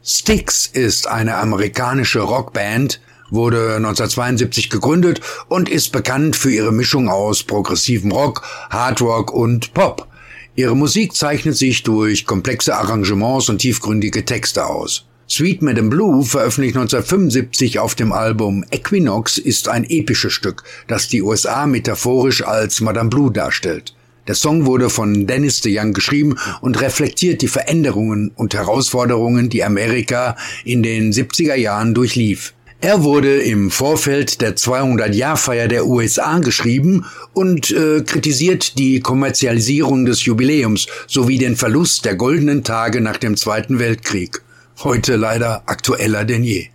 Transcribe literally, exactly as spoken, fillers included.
Styx ist eine amerikanische Rockband, wurde neunzehnhundertzweiundsiebzig gegründet und ist bekannt für ihre Mischung aus progressivem Rock, Hardrock und Pop. Ihre Musik zeichnet sich durch komplexe Arrangements und tiefgründige Texte aus. Sweet Madame Blue, veröffentlicht neunzehnhundertfünfundsiebzig auf dem Album Equinox, ist ein episches Stück, das die U S A metaphorisch als Madame Blue darstellt. Der Song wurde von Dennis DeYoung geschrieben und reflektiert die Veränderungen und Herausforderungen, die Amerika in den siebziger Jahren durchlief. Er wurde im Vorfeld der zweihundert-Jahr-Feier der U S A geschrieben und äh, kritisiert die Kommerzialisierung des Jubiläums sowie den Verlust der goldenen Tage nach dem Zweiten Weltkrieg. Heute leider aktueller denn je.